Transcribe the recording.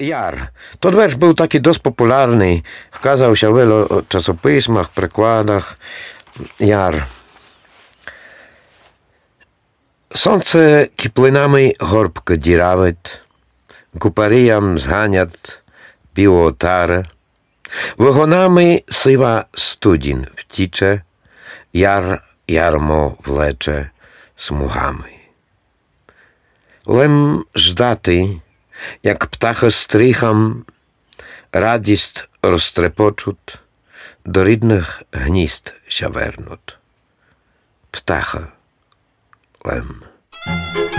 Jar. To wiersz był taki dość popularny. Wkazał się w wielu czasopismach, przekładach. Jar. Сонце киплинами горбко діравить, купаріям зганять півотари, вигонами сива студінь втіче, яр ярмо влече смугами. Лем ждати, як птаха стрихам, радість розтрепочуть, до рідних гнізд ся вернуть. Птаха Лем.